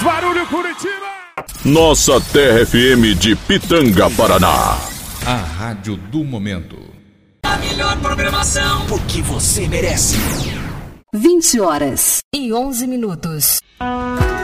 Faz barulho, Curitiba! Nossa Terra FM de Pitanga, Paraná. A rádio do momento. A melhor programação, porque você merece. 20h11.